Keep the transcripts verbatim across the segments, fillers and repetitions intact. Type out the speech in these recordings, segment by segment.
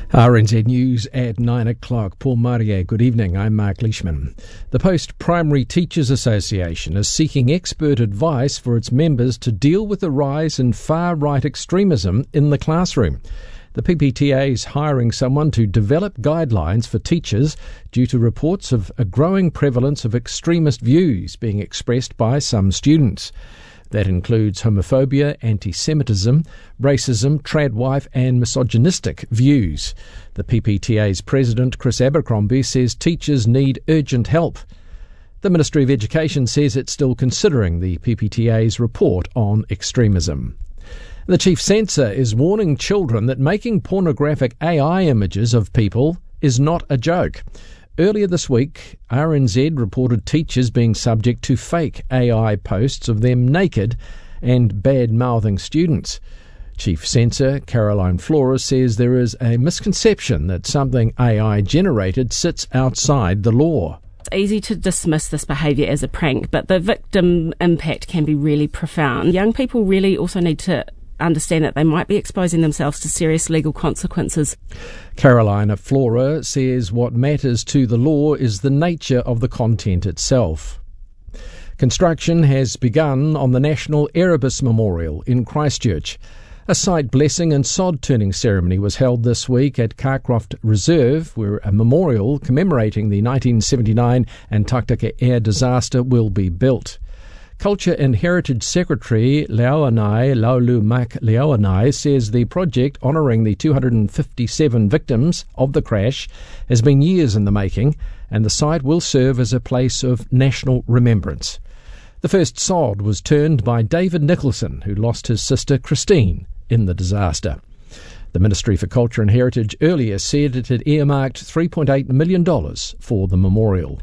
R N Z News at nine o'clock. Paul Marie, good evening. I'm Mark Leishman. The Post Primary Teachers Association is seeking expert advice for its members to deal with the rise in far-right extremism in the classroom. The P P T A is hiring someone to develop guidelines for teachers due to reports of a growing prevalence of extremist views being expressed by some students. That includes homophobia, anti-Semitism, racism, tradwife and misogynistic views. The P P T A's president, Chris Abercrombie, says teachers need urgent help. The Ministry of Education says it's still considering the P P T A's report on extremism. The chief censor is warning children that making pornographic A I images of people is not a joke. Earlier this week, R N Z reported teachers being subject to fake A I posts of them naked and bad-mouthing students. Chief Censor Caroline Flores says there is a misconception that something A I-generated sits outside the law. It's easy to dismiss this behaviour as a prank, but the victim impact can be really profound. Young people really also need to understand that they might be exposing themselves to serious legal consequences. Carolina Flora says what matters to the law is the nature of the content itself. Construction has begun on the National Erebus Memorial in Christchurch. A site blessing and sod-turning ceremony was held this week at Carcroft Reserve, where a memorial commemorating the nineteen seventy-nine Antarctica air disaster will be built. Culture and Heritage Secretary Leoanai Laulumak Leoanai says the project honouring the two hundred fifty-seven victims of the crash has been years in the making, and the site will serve as a place of national remembrance. The first sod was turned by David Nicholson, who lost his sister Christine in the disaster. The Ministry for Culture and Heritage earlier said it had earmarked three point eight million dollars for the memorial.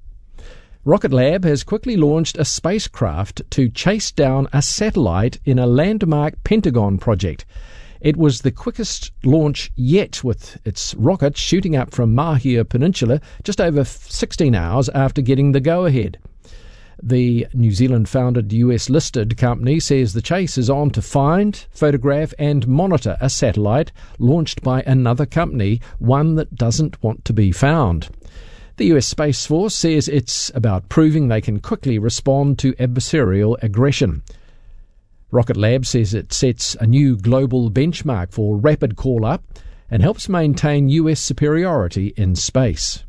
Rocket Lab has quickly launched a spacecraft to chase down a satellite in a landmark Pentagon project. It was the quickest launch yet, with its rocket shooting up from Mahia Peninsula just over sixteen hours after getting the go-ahead. The New Zealand-founded U S-listed company says the chase is on to find, photograph and monitor a satellite launched by another company, one that doesn't want to be found. The U S Space Force says it's about proving they can quickly respond to adversarial aggression. Rocket Lab says it sets a new global benchmark for rapid call-up and helps maintain U S superiority in space.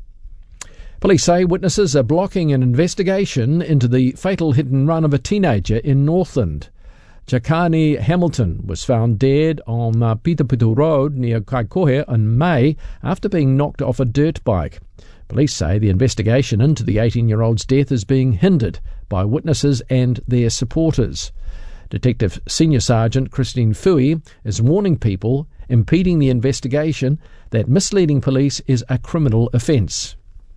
Police say witnesses are blocking an investigation into the fatal hit-and-run of a teenager in Northland. Jakani Hamilton was found dead on uh, Pitaputu Road near Kaikohe in May after being knocked off a dirt bike. Police say the investigation into the eighteen-year-old's death is being hindered by witnesses and their supporters. Detective Senior Sergeant Christine Fui is warning people impeding the investigation that misleading police is a criminal offence.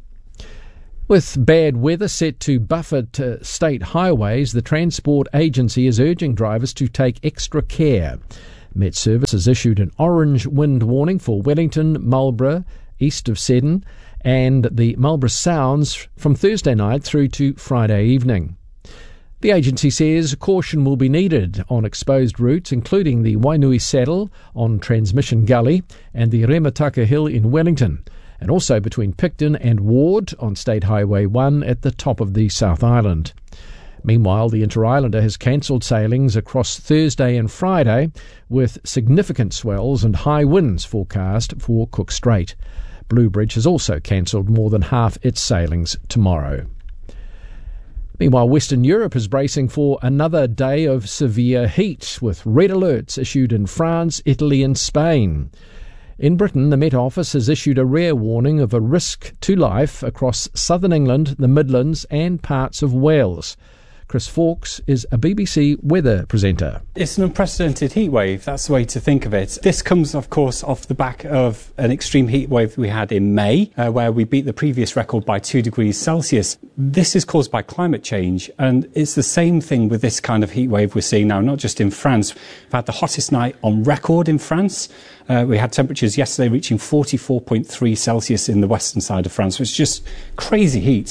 With bad weather set to buffet uh, state highways, the Transport Agency is urging drivers to take extra care. Met Service has issued an orange wind warning for Wellington, Marlborough, east of Seddon, and the Marlborough Sounds from Thursday night through to Friday evening. The agency says caution will be needed on exposed routes, including the Wainui Saddle on Transmission Gully and the Remataka Hill in Wellington, and also between Picton and Ward on State Highway one at the top of the South Island. Meanwhile, the Inter-Islander has cancelled sailings across Thursday and Friday, with significant swells and high winds forecast for Cook Strait. Blue Bridge has also cancelled more than half its sailings tomorrow. Meanwhile, Western Europe is bracing for another day of severe heat, with red alerts issued in France, Italy and Spain. In Britain, the Met Office has issued a rare warning of a risk to life across southern England, the Midlands and parts of Wales. Chris Fawkes is a B B C weather presenter. It's an unprecedented heat wave, that's the way to think of it. This comes, of course, off the back of an extreme heat wave we had in May, uh, where we beat the previous record by two degrees Celsius. This is caused by climate change, and it's the same thing with this kind of heat wave we're seeing now, not just in France. We've had the hottest night on record in France. Uh, we had temperatures yesterday reaching forty-four point three Celsius in the western side of France, which is just crazy heat.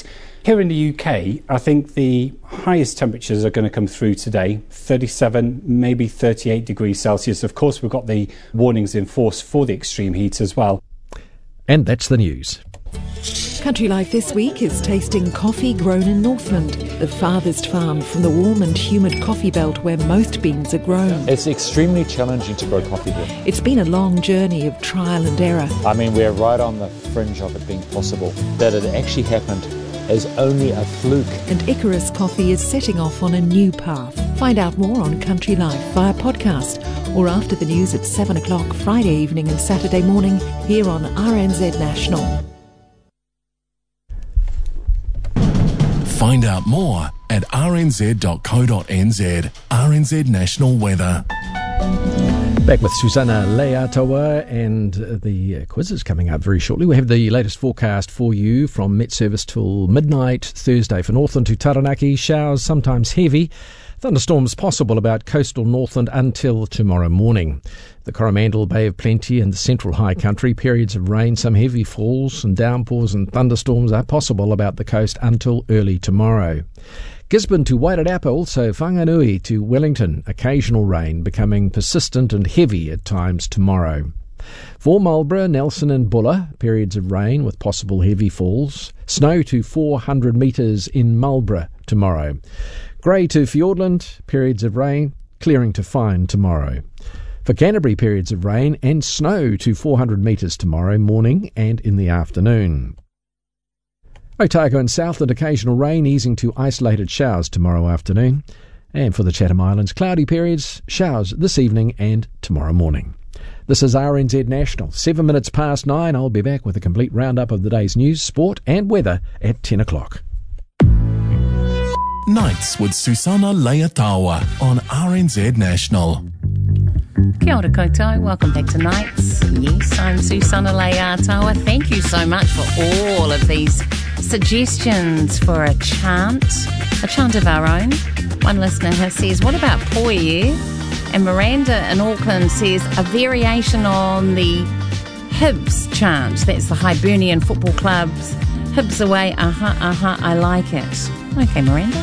Here in the U K, I think the highest temperatures are going to come through today, thirty-seven, maybe thirty-eight degrees Celsius. Of course, we've got the warnings in force for the extreme heat as well. And that's the news. Country Life this week is tasting coffee grown in Northland, the farthest farm from the warm and humid coffee belt where most beans are grown. It's extremely challenging to grow coffee here. It's been a long journey of trial and error. I mean, we're right on the fringe of it being possible. That it actually happened is only a fluke. And Icarus Coffee is setting off on a new path. Find out more on Country Life via podcast or after the news at seven o'clock Friday evening and Saturday morning here on R N Z National. Find out more at r n z dot co dot n z. R N Z National Weather. Back with Susana Leatoa, and the quiz is coming up very shortly. We have the latest forecast for you from Met Service till midnight Thursday for Northland to Taranaki. Showers, sometimes heavy. Thunderstorms possible about coastal Northland until tomorrow morning. The Coromandel, Bay of Plenty and the central high country, periods of rain, some heavy falls and downpours and thunderstorms are possible about the coast until early tomorrow. Gisborne to Wairarapa, also Whanganui to Wellington, occasional rain becoming persistent and heavy at times tomorrow. For Marlborough, Nelson and Buller, periods of rain with possible heavy falls. Snow to four hundred metres in Marlborough tomorrow. Grey to Fiordland, periods of rain, clearing to fine tomorrow. For Canterbury, periods of rain and snow to four hundred metres tomorrow morning and in the afternoon. Otago and Southland, occasional rain easing to isolated showers tomorrow afternoon. And for the Chatham Islands, cloudy periods, showers this evening and tomorrow morning. This is R N Z National. Seven minutes past nine. I'll be back with a complete roundup of the day's news, sport and weather at ten o'clock. Nights with Susana Leatoa on R N Z National. Kia ora koutou, welcome back to Nights. Yes, I'm Susana Leatoa. Thank you so much for all of these suggestions for a chant, a chant of our own. One listener has says, what about Poye? And Miranda in Auckland says, a variation on the Hibs chant. That's the Hibernian Football Club's Hibs away, aha, uh-huh, aha, uh-huh, I like it. Okay, Miranda.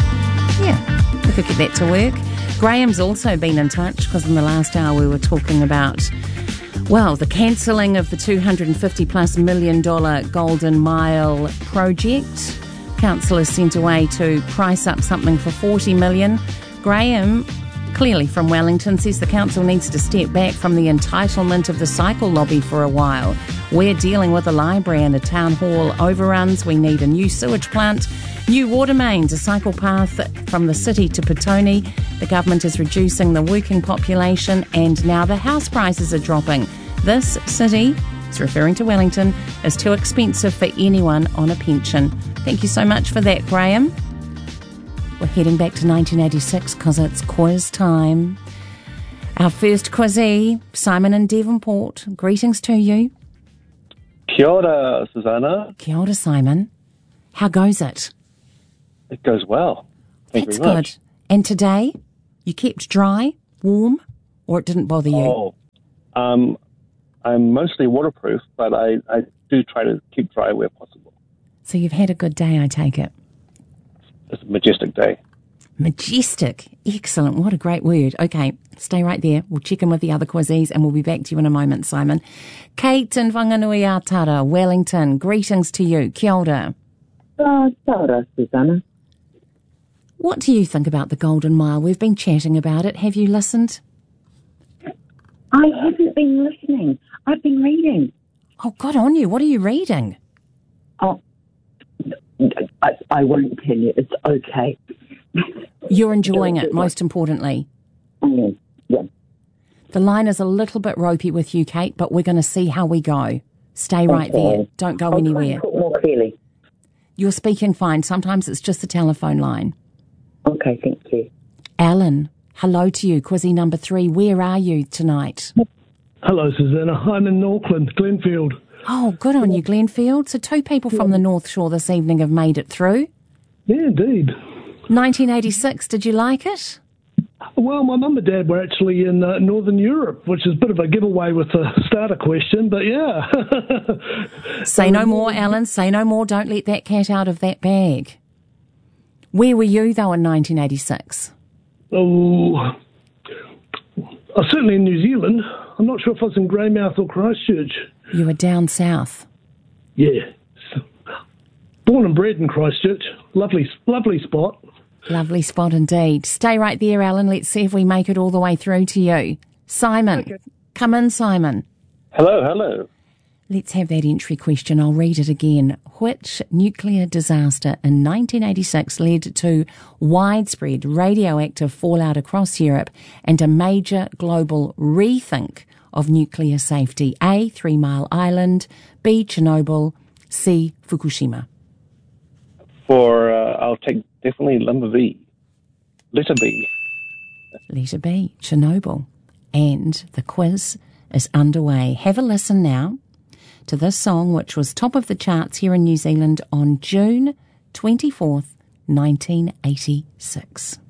Yeah, we could get that to work. Graham's also been in touch because in the last hour we were talking about, well, the cancelling of the two hundred fifty plus million dollar Golden Mile project. Council is sent away to price up something for forty million. Graham, clearly from Wellington, says the council needs to step back from the entitlement of the cycle lobby for a while. We're dealing with a library and a town hall overruns. We need a new sewage plant, new water mains, a cycle path from the city to Petone. The government is reducing the working population and now the house prices are dropping. This city, it's referring to Wellington, is too expensive for anyone on a pension. Thank you so much for that, Graham. We're heading back to nineteen eighty-six because it's quiz time. Our first quizzee, Simon in Devonport. Greetings to you. Kia ora, Susana. Kia ora, Simon. How goes it? It goes well. Thank That's you very good. much. And today, you kept dry, warm, or it didn't bother you? Oh, um, I'm mostly waterproof, but I, I do try to keep dry where possible. So you've had a good day, I take it. It's a majestic day. Majestic. Excellent. What a great word. Okay, stay right there. We'll check in with the other quizzies and we'll be back to you in a moment, Simon. Kate in Whanganui-a-Tara, Wellington. Greetings to you. Kia ora. Oh, kia ora, Susana. What do you think about the Golden Mile? We've been chatting about it. Have you listened? I haven't been listening. I've been reading. Oh, good on you. What are you reading? Oh, I, I won't tell you. It's okay. You're enjoying it, most importantly. Mm, yeah. The line is a little bit ropey with you, Kate, but we're going to see how we go. Stay right Okay. there. Don't go I'll anywhere. try and talk more clearly. You're speaking fine. Sometimes it's just the telephone line. Okay, thank you. Alan, hello to you. Quizzy number three. Where are you tonight? Hello, Susanna. I'm in Auckland, Glenfield. Oh, good on you, Glenfield. So two people from the North Shore this evening have made it through. Yeah, indeed. nineteen eighty-six, did you like it? Well, my mum and dad were actually in uh, Northern Europe, which is a bit of a giveaway with the starter question, but yeah. Say no more, Alan, say no more. Don't let that cat out of that bag. Where were you, though, in nineteen eighty-six? Oh, I was certainly in New Zealand. I'm not sure if I was in Greymouth or Christchurch. You were down south? Yeah. Born and bred in Christchurch. Lovely, lovely spot. Lovely spot indeed. Stay right there, Alan. Let's see if we make it all the way through to you. Simon. Okay. Come in, Simon. Hello, hello. Let's have that entry question. I'll read it again. Which nuclear disaster in nineteen eighty-six led to widespread radioactive fallout across Europe and a major global rethink of nuclear safety? A. Three Mile Island. B. Chernobyl. C. Fukushima. For, uh, I'll take definitely number B. Letter B. Letter B. Chernobyl. And the quiz is underway. Have a listen now to this song, which was top of the charts here in New Zealand on June twenty-fourth, nineteen eighty-six.